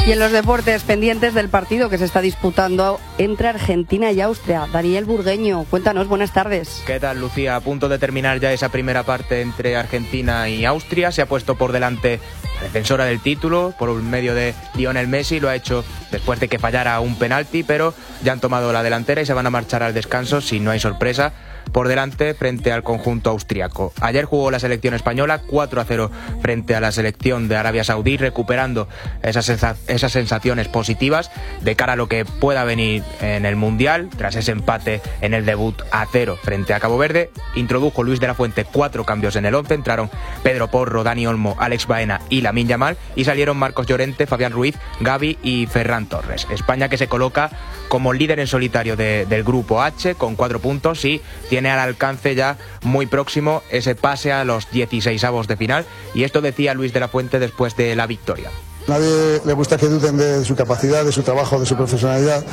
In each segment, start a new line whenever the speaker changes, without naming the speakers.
Y en los deportes, pendientes del partido que se está disputando entre Argentina y Austria. Daniel Burgueño, cuéntanos, buenas tardes.
¿Qué tal, Lucía? A punto de terminar ya esa primera parte entre Argentina y Austria. Se ha puesto por delante la defensora del título por medio de Lionel Messi. Lo ha hecho después de que fallara un penalti, pero ya han tomado la delantera y se van a marchar al descanso, si no hay sorpresa, por delante frente al conjunto austriaco. Ayer jugó la selección española 4-0 frente a la selección de Arabia Saudí, recuperando esas sensaciones positivas de cara a lo que pueda venir en el Mundial. Tras ese empate en el debut a 0 frente a Cabo Verde, introdujo Luis de la Fuente 4 cambios en el 11. Entraron Pedro Porro, Dani Olmo, Alex Baena y Lamine Yamal, y salieron Marcos Llorente, Fabián Ruiz, Gavi y Ferran Torres. España, que se coloca como líder en solitario del grupo H con 4 puntos y tiene al alcance ya muy próximo ese pase a los 16avos de final. Y esto decía Luis de la Fuente después de la victoria.
Nadie le gusta que duden de su capacidad, de su trabajo, de su profesionalidad,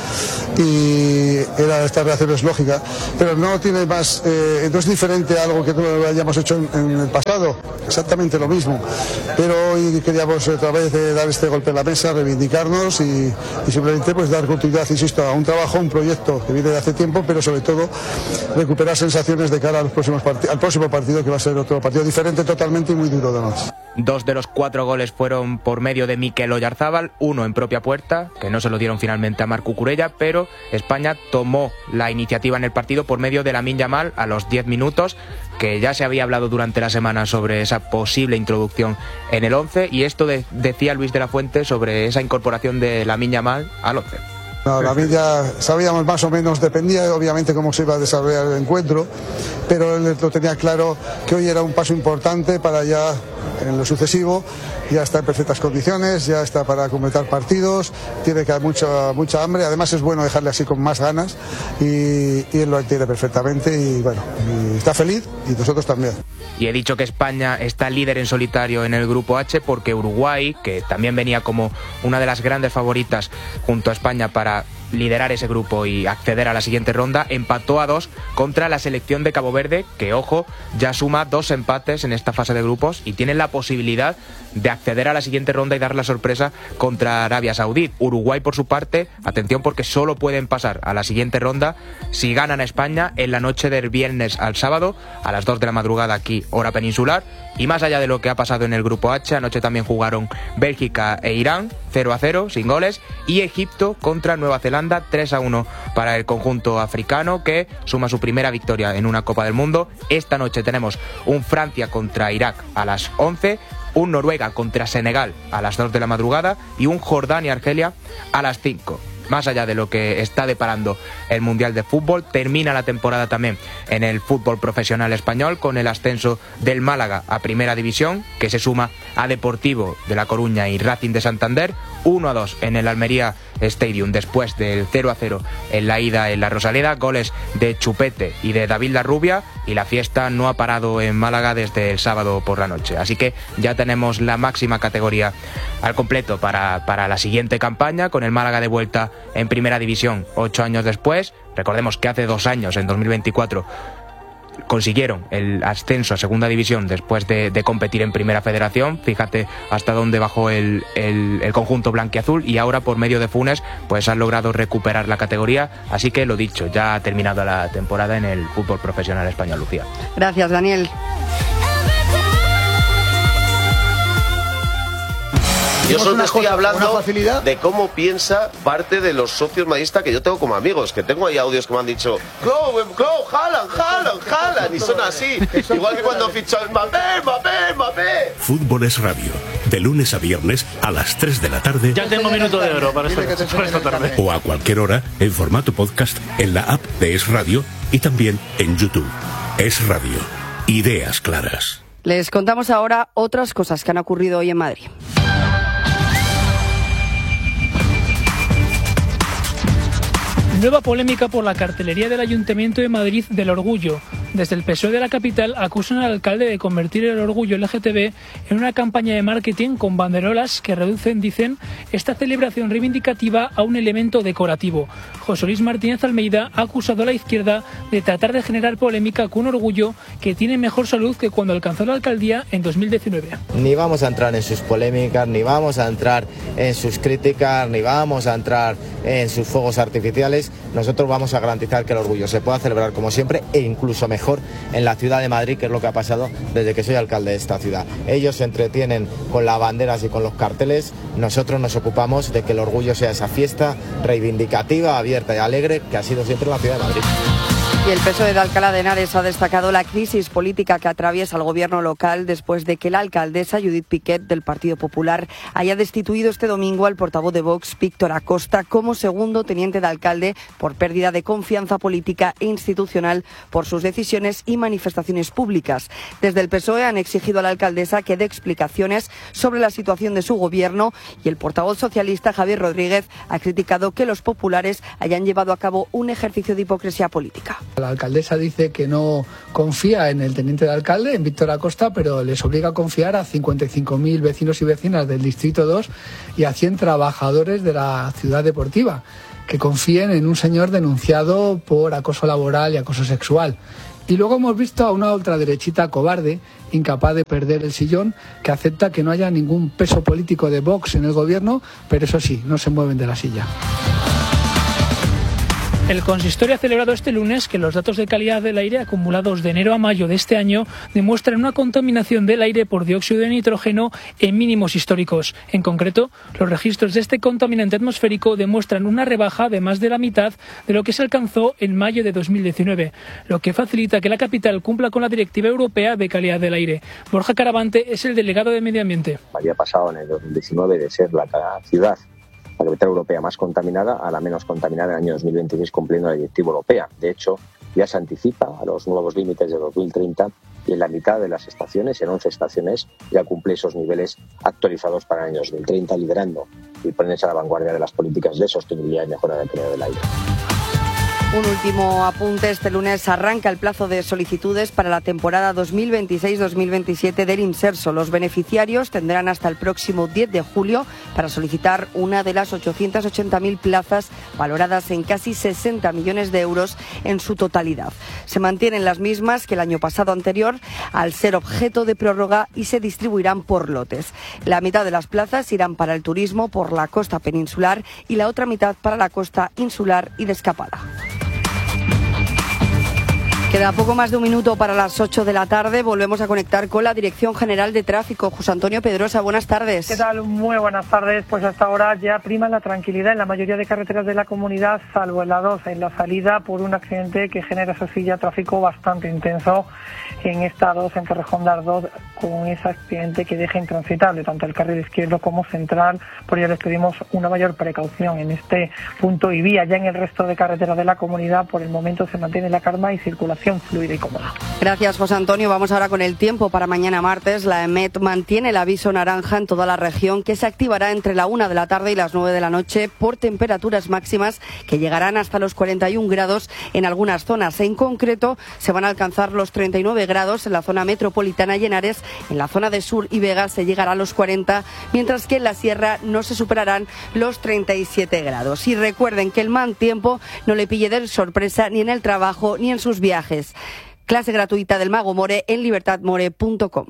y esta reacción es lógica, pero no tiene más, no es diferente a algo que no hayamos hecho en el pasado, exactamente lo mismo, pero hoy queríamos otra vez dar este golpe en la mesa, reivindicarnos y simplemente pues dar continuidad, insisto, a un trabajo, un proyecto que viene de hace tiempo, pero sobre todo recuperar sensaciones de cara a los al próximo partido, que va a ser otro partido diferente totalmente y muy duro además.
2 de los 4 goles fueron por medio de Mikel Oyarzábal, 1 en propia puerta, que no se lo dieron finalmente a Marc Cucurella, pero España tomó la iniciativa en el partido por medio de Lamine Yamal a los 10 minutos, que ya se había hablado durante la semana sobre esa posible introducción en el 11, y esto decía Luis de la Fuente sobre esa incorporación de Lamine Yamal al 11.
No, Lamine ya sabíamos más o menos, dependía obviamente cómo se iba a desarrollar el encuentro, pero él lo tenía claro que hoy era un paso importante para ya, en lo sucesivo, ya está en perfectas condiciones, ya está para completar partidos, tiene que haber mucha hambre, además es bueno dejarle así con más ganas, y él lo entiende perfectamente, y bueno, y está feliz, y nosotros también.
Y he dicho que España está líder en solitario en el grupo H porque Uruguay, que también venía como una de las grandes favoritas junto a España para liderar ese grupo y acceder a la siguiente ronda, empató a 2 contra la selección de Cabo Verde, que, ojo, ya suma 2 empates en esta fase de grupos y tienen la posibilidad de acceder a la siguiente ronda y dar la sorpresa contra Arabia Saudí. Uruguay, por su parte, atención, porque solo pueden pasar a la siguiente ronda si ganan a España en la noche del viernes al sábado a las 2 de la madrugada aquí, hora peninsular. Y más allá de lo que ha pasado en el grupo H, anoche también jugaron Bélgica e Irán 0-0 sin goles, y Egipto contra Nueva Zelanda 3-1 para el conjunto africano, que suma su primera victoria en una Copa del Mundo. Esta noche tenemos un Francia contra Irak a las 11, un Noruega contra Senegal a las 2 de la madrugada y un Jordania-Argelia a las 5. Más allá de lo que está deparando el Mundial de Fútbol, termina la temporada también en el fútbol profesional español con el ascenso del Málaga a Primera División, que se suma a Deportivo de La Coruña y Racing de Santander, 1-2 en el Almería Stadium después del 0-0 en la ida en la Rosaleda, goles de Chupete y de David Larrubia, y la fiesta no ha parado en Málaga desde el sábado por la noche. Así que ya tenemos la máxima categoría al completo para la siguiente campaña, con el Málaga de vuelta en Primera División 8 años después. Recordemos que hace 2 años, en 2024, consiguieron el ascenso a Segunda División después de competir en Primera Federación. Fíjate hasta dónde bajó el conjunto blanquiazul, y ahora por medio de Funes pues han logrado recuperar la categoría. Así que lo dicho, ya ha terminado la temporada en el fútbol profesional español, Lucía.
Gracias, Daniel.
Yo solo te estoy hablando de cómo piensa parte de los socios madridistas que yo tengo como amigos, que tengo ahí audios que me han dicho Haaland, y son así. Igual que cuando fichó Mbappé.
Fútbol es Radio, de lunes a viernes a las 3 de la tarde.
Ya tengo minuto de oro para esta tarde.
O a cualquier hora en formato podcast en la app de Es Radio y también en YouTube. Es Radio. Ideas claras.
Les contamos ahora otras cosas que han ocurrido hoy en Madrid.
Nueva polémica por la cartelería del Ayuntamiento de Madrid del Orgullo.
Desde el PSOE de la capital acusan al alcalde de convertir el orgullo LGTB en una campaña de marketing con banderolas que reducen, dicen, esta celebración reivindicativa a un elemento decorativo. José Luis Martínez Almeida ha acusado a la izquierda de tratar de generar polémica con un orgullo que tiene mejor salud que cuando alcanzó la alcaldía en 2019.
Ni vamos a entrar en sus polémicas, ni vamos a entrar en sus críticas, ni vamos a entrar en sus fuegos artificiales. Nosotros vamos a garantizar que el orgullo se pueda celebrar como siempre e incluso mejor en la ciudad de Madrid, que es lo que ha pasado desde que soy alcalde de esta ciudad. Ellos se entretienen con las banderas y con los carteles, nosotros nos ocupamos de que el orgullo sea esa fiesta reivindicativa, abierta y alegre que ha sido siempre la ciudad de Madrid.
Y el PSOE de Alcalá de Henares ha destacado la crisis política que atraviesa el gobierno local después de que la alcaldesa Judith Piquet del Partido Popular haya destituido este domingo al portavoz de Vox, Víctor Acosta, como segundo teniente de alcalde por pérdida de confianza política e institucional por sus decisiones y manifestaciones públicas. Desde el PSOE han exigido a la alcaldesa que dé explicaciones sobre la situación de su gobierno y el portavoz socialista Javier Rodríguez ha criticado que los populares hayan llevado a cabo un ejercicio de hipocresía política.
La alcaldesa dice que no confía en el teniente de alcalde, en Víctor Acosta, pero les obliga a confiar a 55.000 vecinos y vecinas del Distrito 2 y a 100 trabajadores de la ciudad deportiva, que confíen en un señor denunciado por acoso laboral y acoso sexual. Y luego hemos visto a una ultraderechita cobarde, incapaz de perder el sillón, que acepta que no haya ningún peso político de Vox en el gobierno, pero eso sí, no se mueven de la silla.
El consistorio ha celebrado este lunes que los datos de calidad del aire acumulados de enero a mayo de este año demuestran una contaminación del aire por dióxido de nitrógeno en mínimos históricos. En concreto, los registros de este contaminante atmosférico demuestran una rebaja de más de la mitad de lo que se alcanzó en mayo de 2019, lo que facilita que la capital cumpla con la Directiva Europea de Calidad del Aire. Borja Caravante es el delegado de Medio Ambiente.
Había pasado en el 2019 de ser la ciudad, la capital europea más contaminada, a la menos contaminada en el año 2026, cumpliendo la directiva europea. De hecho, ya se anticipa a los nuevos límites de 2030 y en la mitad de las estaciones, en 11 estaciones, ya cumple esos niveles actualizados para el año 2030, liderando y poniéndose a la vanguardia de las políticas de sostenibilidad y mejora de la calidad del aire.
Un último apunte. Este lunes arranca el plazo de solicitudes para la temporada 2026-2027 del Inserso. Los beneficiarios tendrán hasta el próximo 10 de julio para solicitar una de las 880.000 plazas valoradas en casi 60 millones de euros en su totalidad. Se mantienen las mismas que el año pasado anterior al ser objeto de prórroga y se distribuirán por lotes. La mitad de las plazas irán para el turismo por la costa peninsular y la otra mitad para la costa insular y de escapada. Queda poco más de un minuto para las 8 de la tarde. Volvemos a conectar con la Dirección General de Tráfico. José Antonio Pedrosa, buenas tardes.
¿Qué tal? Muy buenas tardes. Pues hasta ahora ya prima la tranquilidad en la mayoría de carreteras de la comunidad, salvo en la 2, en la salida por un accidente que genera, eso sí, ya tráfico bastante intenso en esta 2, en Torrejón de Ardoz, con ese accidente que deja intransitable tanto el carril izquierdo como central. Por ello les pedimos una mayor precaución en este punto y vía. Ya en el resto de carreteras de la comunidad, por el momento se mantiene la calma y circulación fluida y cómoda.
Gracias, José Antonio. Vamos ahora con el tiempo para mañana martes. La EMET mantiene el aviso naranja en toda la región, que se activará entre la 1 de la tarde y las 9 de la noche por temperaturas máximas que llegarán hasta los 41 grados en algunas zonas. En concreto, se van a alcanzar los 39 grados en la zona metropolitana y Henares. En la zona de Sur y Vega se llegará a los 40, mientras que en la Sierra no se superarán los 37 grados. Y recuerden que el mal tiempo no le pille de sorpresa ni en el trabajo ni en sus viajes. Clase gratuita del Mago More en libertadmore.com.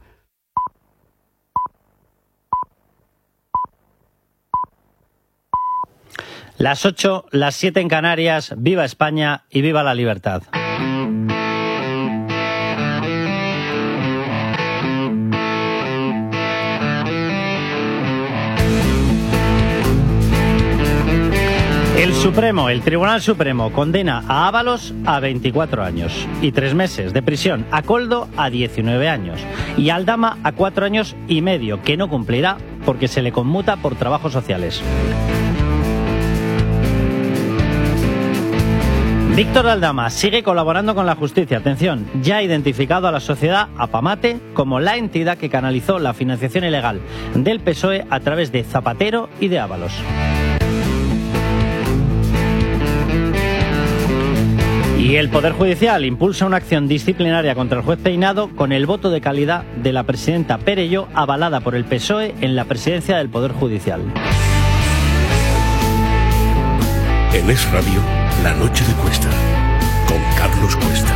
Las 8, las 7 en Canarias. Viva España y viva la libertad. El Tribunal Supremo condena a Ábalos a 24 años y 3 meses de prisión, a Koldo a 19 años y a Aldama a 4 años y medio, que no cumplirá porque se le conmuta por trabajos sociales. Víctor Aldama sigue colaborando con la justicia. Atención, ya ha identificado a la sociedad Apamate como la entidad que canalizó la financiación ilegal del PSOE a través de Zapatero y de Ábalos. Y Y el Poder Judicial impulsa una acción disciplinaria contra el juez Peinado con el voto de calidad de la presidenta Perelló, avalada por el PSOE en la presidencia del Poder Judicial.
En Es Radio, La Noche de Cuesta, con Carlos Cuesta.